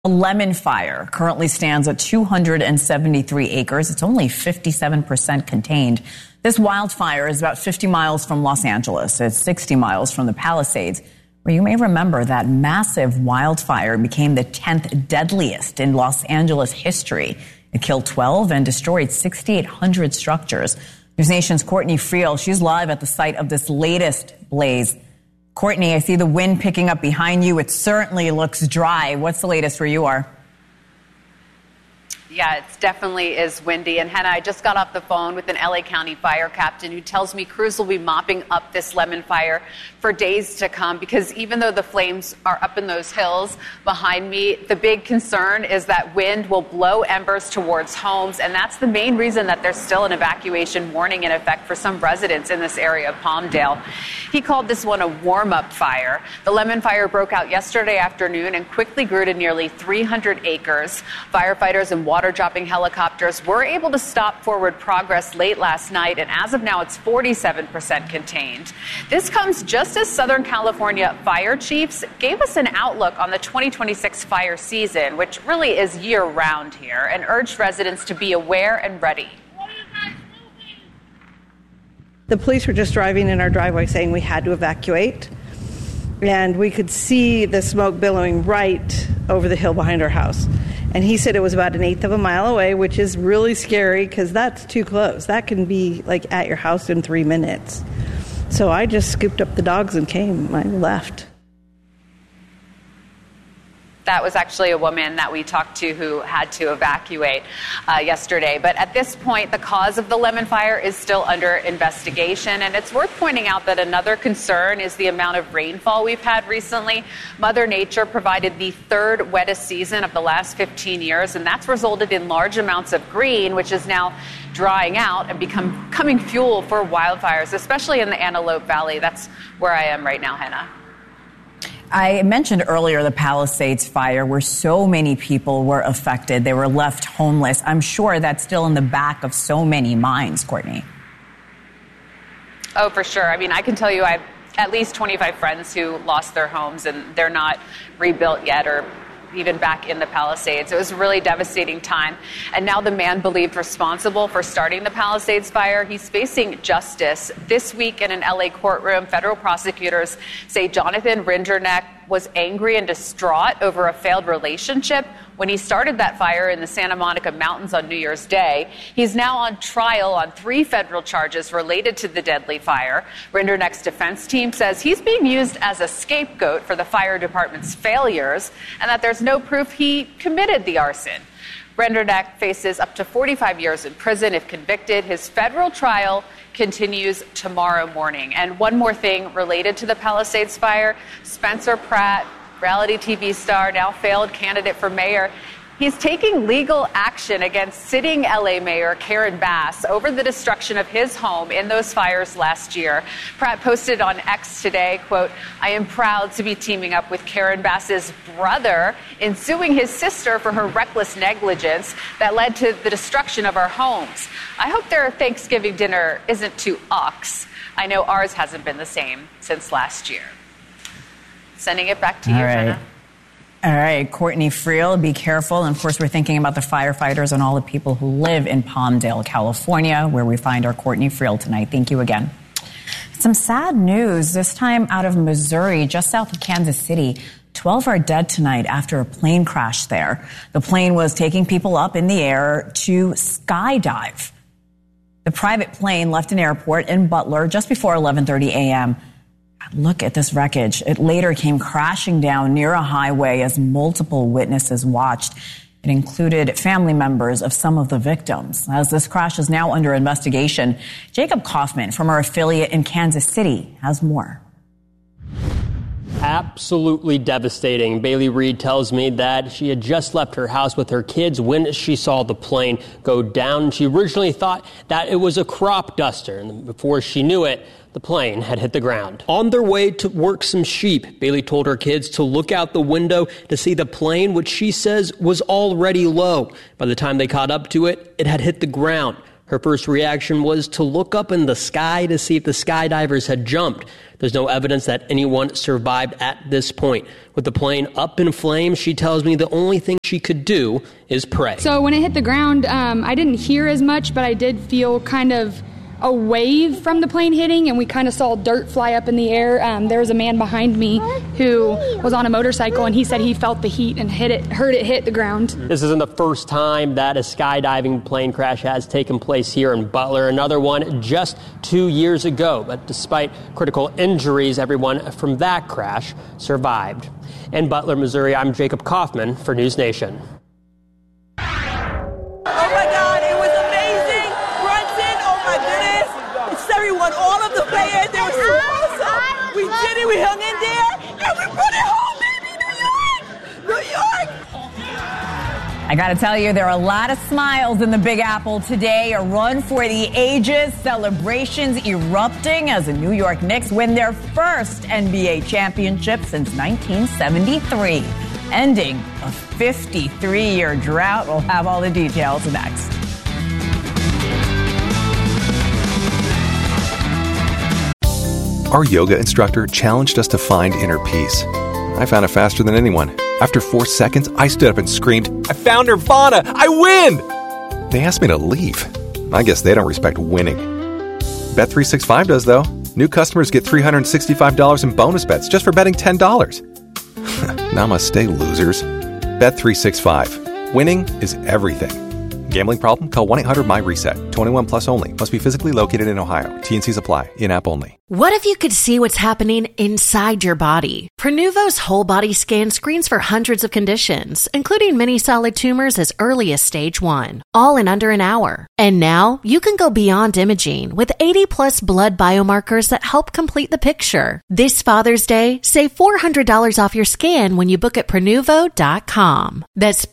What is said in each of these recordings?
A lemon fire currently stands at 273 acres. It's only 57% contained. This wildfire is about 50 miles from Los Angeles. It's 60 miles from the Palisades, where you may remember that massive wildfire became the 10th deadliest in Los Angeles history. It killed 12 and destroyed 6,800 structures. News Nation's Courtney Friel, she's live at the site of this latest blaze. Courtney, I see the wind picking up behind you. It certainly looks dry. What's the latest where you are? Yeah, it definitely is windy. And Hannah, I just got off the phone with an LA County fire captain who tells me crews will be mopping up this lemon fire for days to come, because even though the flames are up in those hills behind me, the big concern is that wind will blow embers towards homes. And that's the main reason that there's still an evacuation warning in effect for some residents in this area of Palmdale. He called this one a warm-up fire. The lemon fire broke out yesterday afternoon and quickly grew to nearly 300 acres. Firefighters and water-dropping helicopters were able to stop forward progress late last night, and as of now, it's 47% contained. This comes just as Southern California fire chiefs gave us an outlook on the 2026 fire season, which really is year-round here, and urged residents to be aware and ready. The police were just driving in our driveway saying we had to evacuate, and we could see the smoke billowing right over the hill behind our house. And he said it was about 1/8 of a mile away, which is really scary because that's too close. That can be like at your house in 3 minutes. So I just scooped up the dogs and came. I left. That was actually a woman that we talked to who had to evacuate yesterday. But at this point, the cause of the lemon fire is still under investigation. And it's worth pointing out that another concern is the amount of rainfall we've had recently. Mother Nature provided the third wettest season of the last 15 years, and that's resulted in large amounts of green, which is now drying out and becoming fuel for wildfires, especially in the Antelope Valley. That's where I am right now, Hannah. I mentioned earlier the Palisades fire, where so many people were affected. They were left homeless. I'm sure that's still in the back of so many minds, Courtney. Oh, for sure. I mean, I can tell you I have at least 25 friends who lost their homes, and they're not rebuilt yet or even back in the Palisades. It was a really devastating time. And now the man believed responsible for starting the Palisades fire, he's facing justice. This week in an LA courtroom, federal prosecutors say Jonathan Rinderneck was angry and distraught over a failed relationship when he started that fire in the Santa Monica Mountains on New Year's Day. He's now on trial on 3 federal charges related to the deadly fire. Rinderneck's defense team says he's being used as a scapegoat for the fire department's failures and that there's no proof he committed the arson. Rinderneck faces up to 45 years in prison if convicted. His federal trial continues tomorrow morning. And one more thing related to the Palisades fire, Spencer Pratt, reality TV star, now failed candidate for mayor, he's taking legal action against sitting LA Mayor Karen Bass over the destruction of his home in those fires last year. Pratt posted on X today, quote, "I am proud to be teaming up with Karen Bass's brother in suing his sister for her reckless negligence that led to the destruction of our homes. I hope their Thanksgiving dinner isn't too ox. I know ours hasn't been the same since last year." Sending it back to you, Jenna. All right, Courtney Friel, be careful. And of course, we're thinking about the firefighters and all the people who live in Palmdale, California, where we find our Courtney Friel tonight. Thank you again. Some sad news, this time out of Missouri, just south of Kansas City. 12 are dead tonight after a plane crashed there. The plane was taking people up in the air to skydive. The private plane left an airport in Butler just before 11:30 a.m. Look at this wreckage. It later came crashing down near a highway as multiple witnesses watched. It included family members of some of the victims. As this crash is now under investigation, Jacob Kaufman from our affiliate in Kansas City has more. Absolutely devastating. Bailey Reed tells me that she had just left her house with her kids when she saw the plane go down. She originally thought that it was a crop duster, and before she knew it, the plane had hit the ground. On their way to work some sheep, Bailey told her kids to look out the window to see the plane, which she says was already low. By the time they caught up to it, it had hit the ground. Her first reaction was to look up in the sky to see if the skydivers had jumped. There's no evidence that anyone survived at this point. With the plane up in flames, she tells me the only thing she could do is pray. So when it hit the ground, I didn't hear as much, but I did feel kind of a wave from the plane hitting, and we kind of saw dirt fly up in the air. There was a man behind me who was on a motorcycle, and he said he felt the heat and heard it hit the ground. This isn't the first time that a skydiving plane crash has taken place here in Butler. Another one just 2 years ago. But despite critical injuries, everyone from that crash survived. In Butler, Missouri, I'm Jacob Kaufman for News Nation. Everyone, all of the players, they were so awesome. We did it, we hung in there, and we brought it home, baby, New York! New York! I got to tell you, there are a lot of smiles in the Big Apple today. A run for the ages, celebrations erupting as the New York Knicks win their first NBA championship since 1973, ending a 53-year drought. We'll have all the details next. Our yoga instructor challenged us to find inner peace. I found it faster than anyone. After 4 seconds, I stood up and screamed, "I found Nirvana! I win!" They asked me to leave. I guess they don't respect winning. Bet365 does, though. New customers get $365 in bonus bets just for betting $10. Namaste, losers. Bet365. Winning is everything. Gambling problem? Call 1-800-MY-RESET. 21 plus only. Must be physically located in Ohio. T&Cs apply. In-app only. What if you could see what's happening inside your body? Prenuvo's whole body scan screens for hundreds of conditions, including many solid tumors as early as stage 1, all in under an hour. And now you can go beyond imaging with 80 plus blood biomarkers that help complete the picture. This Father's Day, save $400 off your scan when you book at Prenuvo.com. That's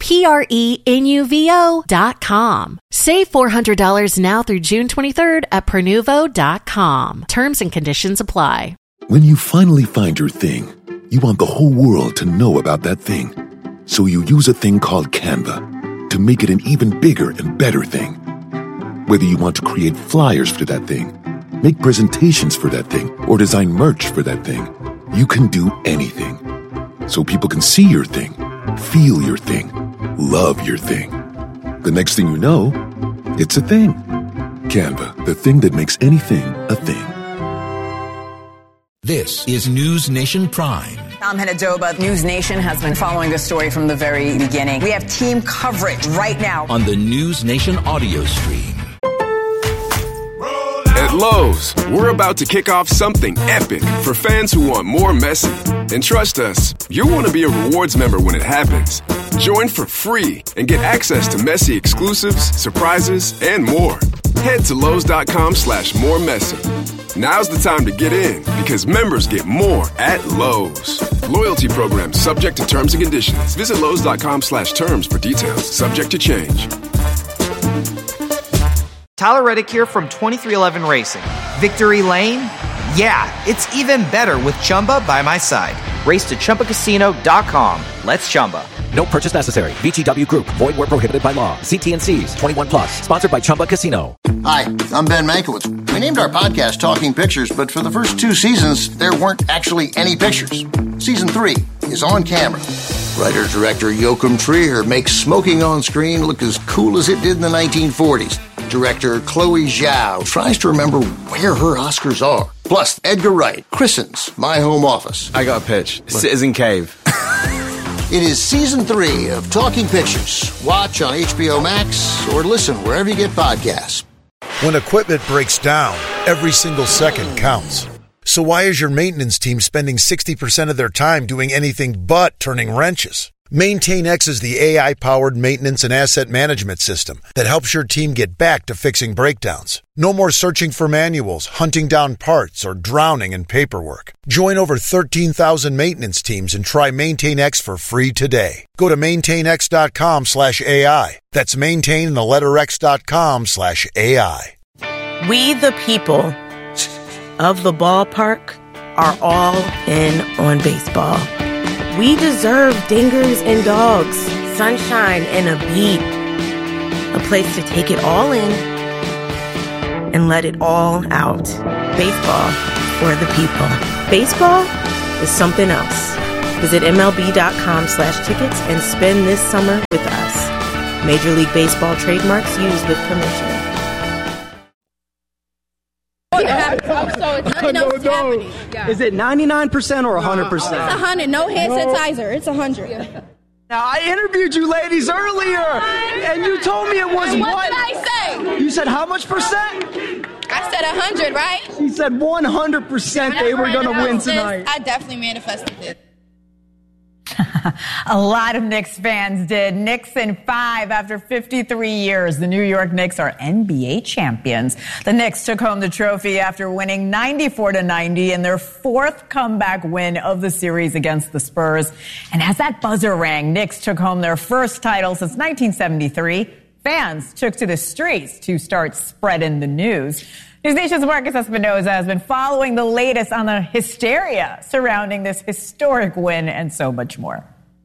Prenuvo.com. Save $400 now through June 23rd at Prenuvo.com. Terms and conditions apply. When you finally find your thing, you want the whole world to know about that thing. So you use a thing called Canva to make it an even bigger and better thing. Whether you want to create flyers for that thing, make presentations for that thing, or design merch for that thing, you can do anything. So people can see your thing, feel your thing, love your thing. The next thing you know, it's a thing. Canva, the thing that makes anything a thing. This is News Nation Prime. I'm Henadoba. News Nation has been following this story from the very beginning. We have team coverage right now on the News Nation audio stream. At Lowe's, we're about to kick off something epic for fans who want more Messi. And trust us, you'll want to be a rewards member when it happens. Join for free and get access to Messi exclusives, surprises, and more. Head to Lowe's.com/moremessy. Now's the time to get in because members get more at Lowe's. Loyalty program subject to terms and conditions. Visit Lowe's.com/terms for details. Subject to change. Tyler Reddick here from 2311 Racing. Victory Lane? Yeah, it's even better with Chumba by my side. Race to ChumbaCasino.com. Let's Chumba. No purchase necessary. VGW Group. Void where prohibited by law. See T&Cs. 21 plus. Sponsored by Chumba Casino. Hi, I'm Ben Mankiewicz. We named our podcast Talking Pictures, but for the first 2 seasons, there weren't actually any pictures. Season 3 is on camera. Writer-director Joachim Trier makes smoking on screen look as cool as it did in the 1940s. Director Chloe Zhao tries to remember where her Oscars are. Plus, Edgar Wright christens My Home Office. I got a pitch. Citizen Cave. It is Season 3 of Talking Pictures. Watch on HBO Max or listen wherever you get podcasts. When equipment breaks down, every single second counts. So why is your maintenance team spending 60% of their time doing anything but turning wrenches? MaintainX is the AI-powered maintenance and asset management system that helps your team get back to fixing breakdowns. No more searching for manuals, hunting down parts, or drowning in paperwork. Join over 13,000 maintenance teams and try MaintainX for free today. Go to maintainx.com/AI. That's maintain the letter X.com/AI. We the people of the ballpark are all in on baseball. We deserve dingers and dogs, sunshine and a beat. A place to take it all in, and let it all out. Baseball for the people. Baseball is something else. Visit MLB.com/tickets and spend this summer with us. Major League Baseball trademarks used with permission. Is it 99% or 100%? It's 100. No hand sanitizer. It's 100. Now, I interviewed you ladies earlier, and you told me it was what did I say? You said how much percent? I said 100, right? She said 100% they were going to win tonight. I definitely manifested it. A lot of Knicks fans did. Knicks in 5 after 53 years. The New York Knicks are NBA champions. The Knicks took home the trophy after winning 94-90 in their 4th comeback win of the series against the Spurs. And as that buzzer rang, Knicks took home their first title since 1973. Fans took to the streets to start spreading the news. News Nation's Marcus Espinoza has been following the latest on the hysteria surrounding this historic win and so much more.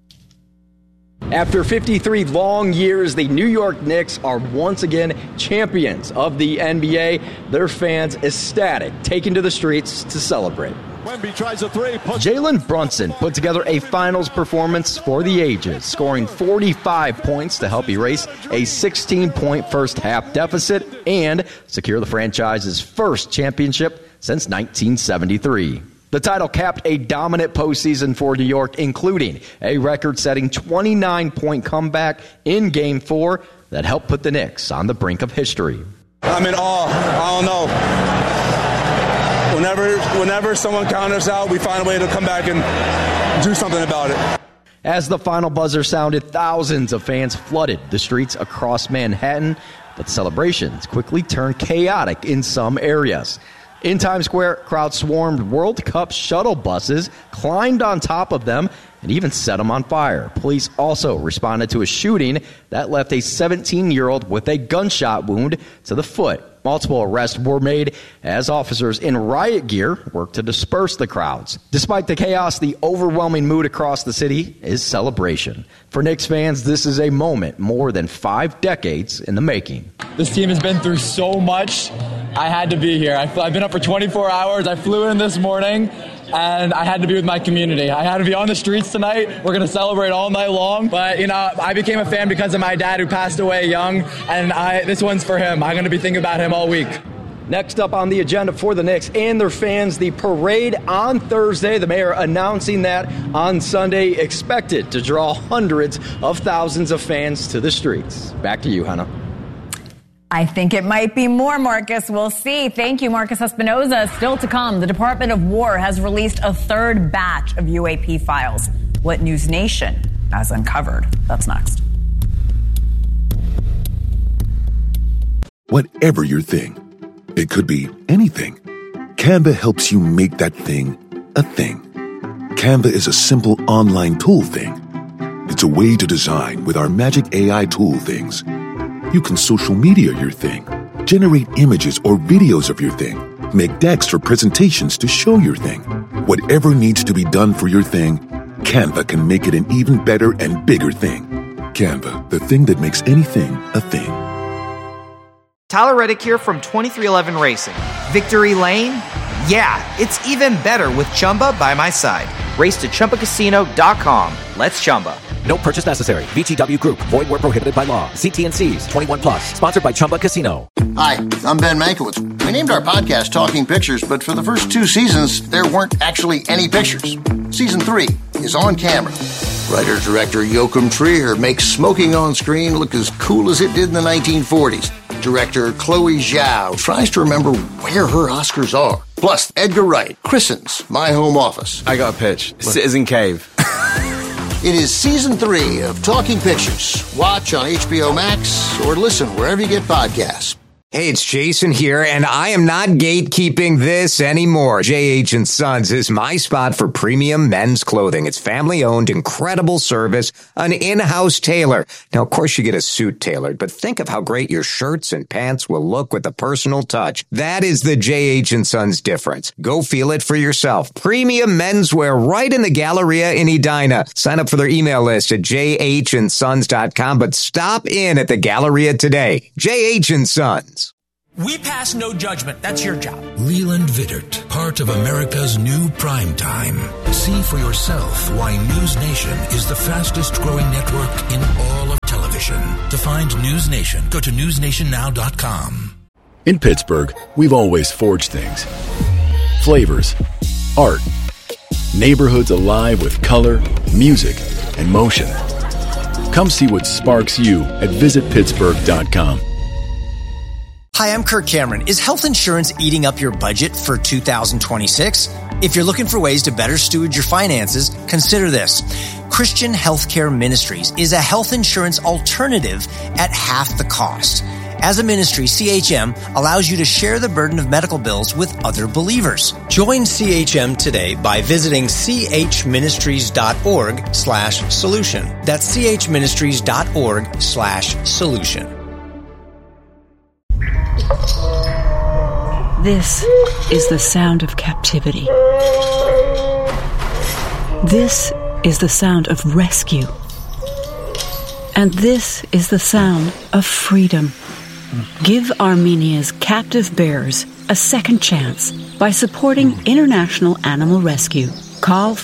After 53 long years, the New York Knicks are once again champions of the NBA. Their fans ecstatic, taking to the streets to celebrate. Wemby tries a three. Jalen Brunson put together a finals performance for the ages, scoring 45 points to help erase a 16-point first-half deficit and secure the franchise's first championship since 1973. The title capped a dominant postseason for New York, including a record-setting 29-point comeback in Game 4 that helped put the Knicks on the brink of history. I'm in awe. I don't know. Whenever someone counters out, we find a way to come back and do something about it. As the final buzzer sounded, thousands of fans flooded the streets across Manhattan, but celebrations quickly turned chaotic in some areas. In Times Square, crowds swarmed World Cup shuttle buses, climbed on top of them, and even set them on fire. Police also responded to a shooting that left a 17-year-old with a gunshot wound to the foot. Multiple arrests were made as officers in riot gear worked to disperse the crowds. Despite the chaos, the overwhelming mood across the city is celebration. For Knicks fans, this is a moment more than 5 decades in the making. This team has been through so much. I had to be here. I've been up for 24 hours. I flew in this morning, and I had to be with my community. I had to be on the streets tonight. We're going to celebrate all night long. But, I became a fan because of my dad who passed away young, and this one's for him. I'm going to be thinking about him all week. Next up on the agenda for the Knicks and their fans, the parade on Thursday. The mayor announcing that on Sunday, expected to draw hundreds of thousands of fans to the streets. Back to you, Hannah. I think it might be more, Marcus. We'll see. Thank you, Marcus Espinoza. Still to come, the Department of War has released a 3rd batch of UAP files. What News Nation has uncovered. That's next. Whatever your thing, it could be anything. Canva helps you make that thing a thing. Canva is a simple online tool thing. It's a way to design with our magic AI tool things. You can social media your thing, generate images or videos of your thing, make decks for presentations to show your thing. Whatever needs to be done for your thing, Canva can make it an even better and bigger thing. Canva, the thing that makes anything a thing. Tyler Reddick here from 2311 Racing. Victory Lane? Yeah, it's even better with Chumba by my side. Race to ChumbaCasino.com. Let's Chumba. No purchase necessary. VGW Group. Void where prohibited by law. See T&Cs. 21 plus. Sponsored by Chumba Casino. Hi, I'm Ben Mankiewicz. We named our podcast Talking Pictures, but for the first 2 seasons, there weren't actually any pictures. Season 3 is on camera. Writer-director Joachim Trier makes smoking on screen look as cool as it did in the 1940s. Director Chloe Zhao tries to remember where her Oscars are. Plus, Edgar Wright christens My Home Office. I got a pitch. Citizen Cave. It is Season 3 of Talking Pictures. Watch on HBO Max or listen wherever you get podcasts. Hey, it's Jason here, and I am not gatekeeping this anymore. J.H. & Sons is my spot for premium men's clothing. It's family-owned, incredible service, an in-house tailor. Now, of course, you get a suit tailored, but think of how great your shirts and pants will look with a personal touch. That is the J.H. & Sons difference. Go feel it for yourself. Premium menswear right in the Galleria in Edina. Sign up for their email list at jhnSons.com, but stop in at the Galleria today. J.H. & Sons. We pass no judgment. That's your job. Leland Vittert, part of America's new primetime. See for yourself why News Nation is the fastest growing network in all of television. To find News Nation, go to newsnationnow.com. In Pittsburgh, we've always forged things. Flavors, art, neighborhoods alive with color, music, and motion. Come see what sparks you at visitpittsburgh.com. Hi, I'm Kirk Cameron. Is health insurance eating up your budget for 2026? If you're looking for ways to better steward your finances, consider this. Christian Healthcare Ministries is a health insurance alternative at half the cost. As a ministry, CHM allows you to share the burden of medical bills with other believers. Join CHM today by visiting chministries.org/solution. That's chministries.org/solution. This is the sound of captivity. This is the sound of rescue. And this is the sound of freedom. Give Armenia's captive bears a second chance by supporting International Animal Rescue. Call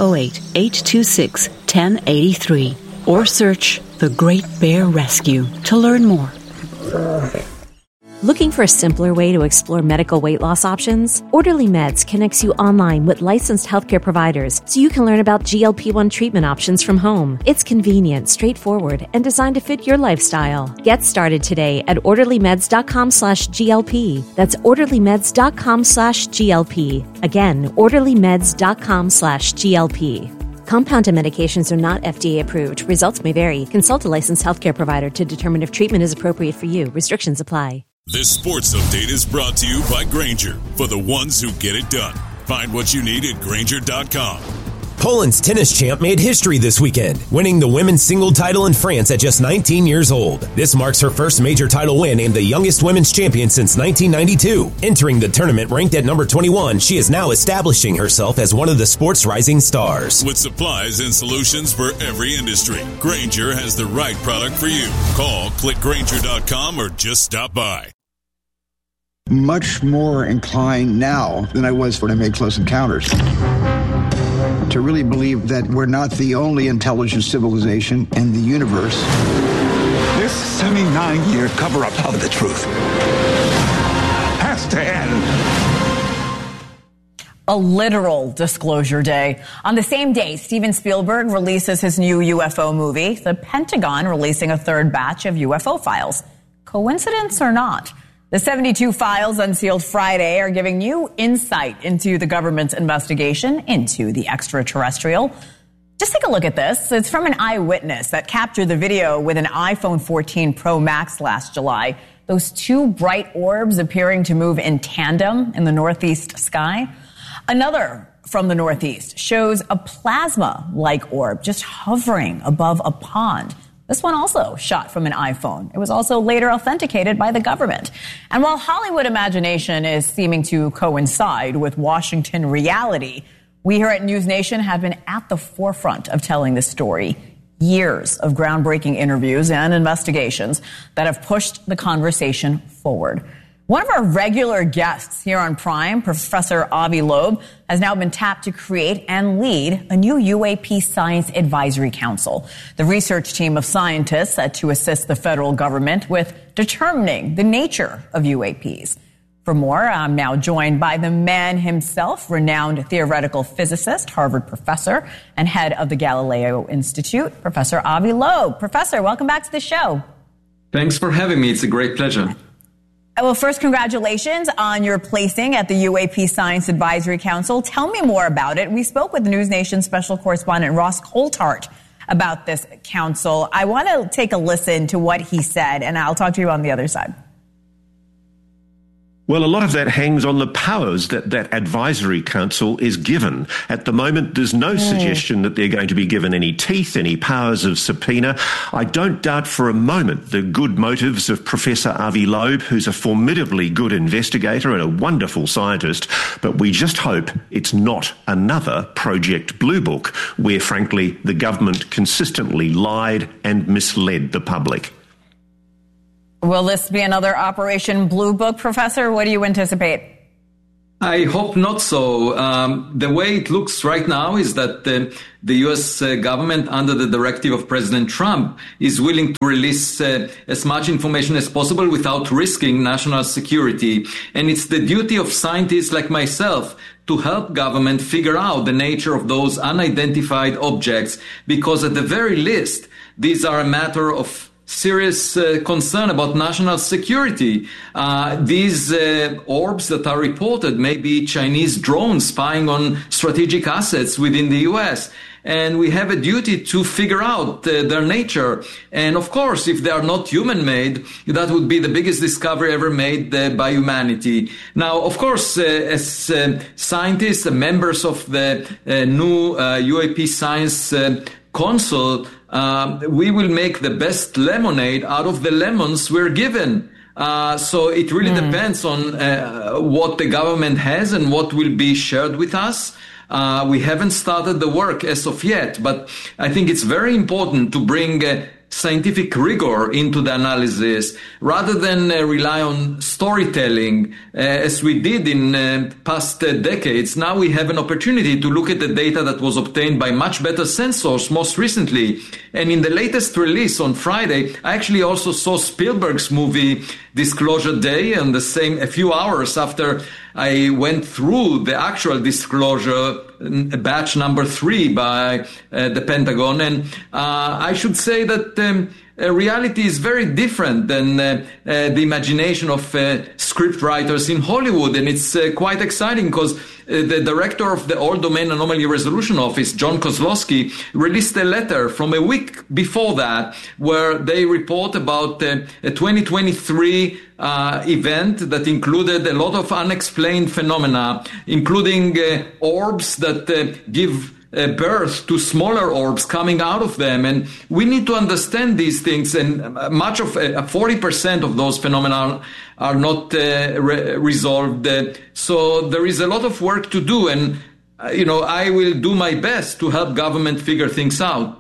508-826-1083 or search The Great Bear Rescue to learn more. Looking for a simpler way to explore medical weight loss options? Orderly Meds connects you online with licensed healthcare providers so you can learn about GLP-1 treatment options from home. It's convenient, straightforward, and designed to fit your lifestyle. Get started today at orderlymeds.com/GLP. That's orderlymeds.com/GLP. Again, orderlymeds.com/GLP. Compounded medications are not FDA approved. Results may vary. Consult a licensed healthcare provider to determine if treatment is appropriate for you. Restrictions apply. This sports update is brought to you by Grainger, for the ones who get it done. Find what you need at Grainger.com. Poland's tennis champ made history this weekend, winning the women's single title in France at just 19 years old. This marks her first major title win and the youngest women's champion since 1992. Entering the tournament ranked at number 21, she is now establishing herself as one of the sport's rising stars. With supplies and solutions for every industry, Grainger has the right product for you. Call, click Grainger.com, or just stop by. Much more inclined now than I was when I made Close Encounters to really believe that we're not the only intelligent civilization in the universe. This 79-year cover-up of the truth has to end. A literal disclosure day. On the same day, Steven Spielberg releases his new UFO movie, the Pentagon releasing a third batch of UFO files. Coincidence or not? The 72 files unsealed Friday are giving new insight into the government's investigation into the extraterrestrial. Just take a look at this. It's from an eyewitness that captured the video with an iPhone 14 Pro Max last July. Those two bright orbs appearing to move in tandem in the northeast sky. Another from the northeast shows a plasma-like orb just hovering above a pond. This one also shot from an iPhone. It was also later authenticated by the government. And while Hollywood imagination is seeming to coincide with Washington reality, we here at News Nation have been at the forefront of telling this story. Years of groundbreaking interviews and investigations that have pushed the conversation forward. One of our regular guests here on Prime, Professor Avi Loeb, has now been tapped to create and lead a new UAP Science Advisory Council. The research team of scientists set to assist the federal government with determining the nature of UAPs. For more, I'm now joined by the man himself, renowned theoretical physicist, Harvard professor, and head of the Galileo Institute, Professor Avi Loeb. Professor, welcome back to the show. Thanks for having me. It's a great pleasure. Well, first, congratulations on your placing at the UAP Science Advisory Council. Tell me more about it. We spoke with News Nation special correspondent Ross Coulthart about this council. I want to take a listen to what he said, and I'll talk to you on the other side. Well, a lot of that hangs on the powers that advisory council is given. At the moment, there's no suggestion that they're going to be given any teeth, any powers of subpoena. I don't doubt for a moment the good motives of Professor Avi Loeb, who's a formidably good investigator and a wonderful scientist, but we just hope it's not another Project Blue Book, where, frankly, the government consistently lied and misled the public. Will this be another Operation Blue Book, Professor? What do you anticipate? I hope not so. The way it looks right now is that the U.S. government, under the directive of President Trump, is willing to release as much information as possible without risking national security. And it's the duty of scientists like myself to help government figure out the nature of those unidentified objects, because at the very least, these are a matter of serious concern about national security. These orbs that are reported may be Chinese drones spying on strategic assets within the U.S., and we have a duty to figure out their nature. And of course, if they are not human-made, that would be the biggest discovery ever made by humanity. Now, of course, as scientists and members of the new UAP Science Council, we will make the best lemonade out of the lemons we're given. So it really depends on what the government has and what will be shared with us. We haven't started the work as of yet, but I think it's very important to bring scientific rigor into the analysis rather than rely on storytelling as we did in past decades. Now we have an opportunity to look at the data that was obtained by much better sensors most recently. And in the latest release on Friday, I actually also saw Spielberg's movie Disclosure Day, and a few hours after I went through the actual disclosure batch number 3 by the Pentagon. And I should say that reality is very different than the imagination of script writers in Hollywood. And it's quite exciting because the director of the All Domain Anomaly Resolution Office, John Kozlowski, released a letter from a week before that where they report about a 2023 event that included a lot of unexplained phenomena, including orbs that give birth to smaller orbs coming out of them. And we need to understand these things. And much of 40% of those phenomena are not resolved. So there is a lot of work to do. And, I will do my best to help government figure things out.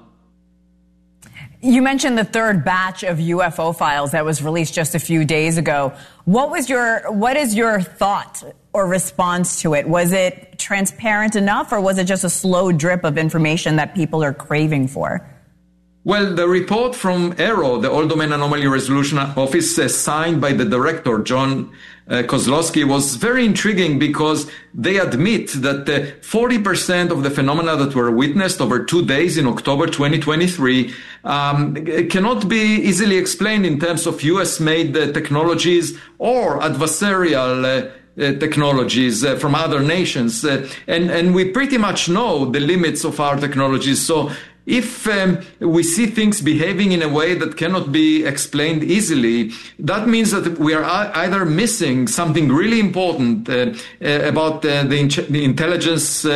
You mentioned the third batch of UFO files that was released just a few days ago. What is your thought or response to it? Was it transparent enough, or was it just a slow drip of information that people are craving for? Well, the report from AARO, the All Domain Anomaly Resolution Office, signed by the director, John Kozlowski, was very intriguing because they admit that 40% of the phenomena that were witnessed over 2 days in October 2023 cannot be easily explained in terms of US-made technologies or adversarial technologies from other nations. And we pretty much know the limits of our technologies. So if we see things behaving in a way that cannot be explained easily, that means that we are either missing something really important about the intelligence,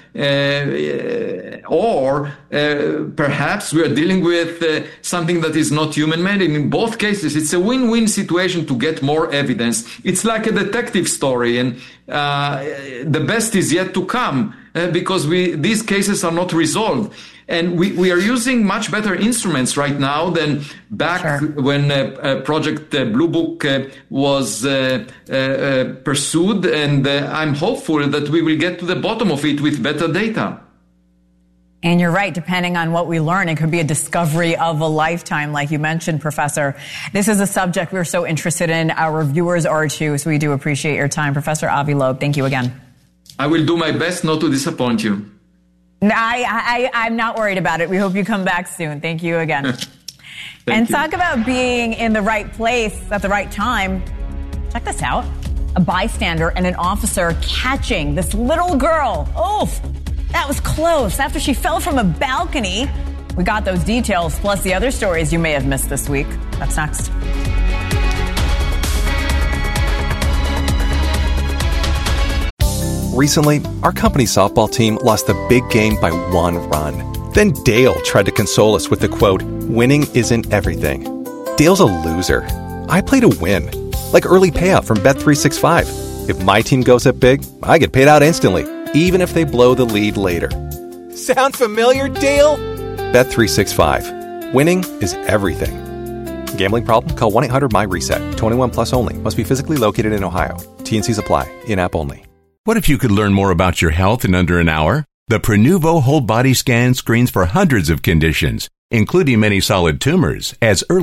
or perhaps we are dealing with something that is not human-made. And in both cases, it's a win-win situation to get more evidence. It's like a detective story, and the best is yet to come because these cases are not resolved. And we are using much better instruments right now than back when Project Blue Book was pursued. And I'm hopeful that we will get to the bottom of it with better data. And you're right, depending on what we learn, it could be a discovery of a lifetime, like you mentioned, Professor. This is a subject we're so interested in. Our viewers are too, so we do appreciate your time. Professor Avi Loeb, thank you again. I will do my best not to disappoint you. I'm not worried about it. We hope you come back soon. Thank you again. Thank you. Talk about being in the right place at the right time. Check this out. A bystander and an officer catching this little girl. Oh, that was close. After she fell from a balcony. We got those details, plus the other stories you may have missed this week. That's next. Recently, our company's softball team lost the big game by 1 run. Then Dale tried to console us with the quote, "Winning isn't everything." Dale's a loser. I play to win. Like early payout from Bet365. If my team goes up big, I get paid out instantly, even if they blow the lead later. Sound familiar, Dale? Bet365. Winning is everything. Gambling problem? Call 1-800-MY-RESET. 21 plus only. Must be physically located in Ohio. T&Cs apply. In-app only. What if you could learn more about your health in under an hour? The Prenuvo whole body scan screens for hundreds of conditions, including many solid tumors, as early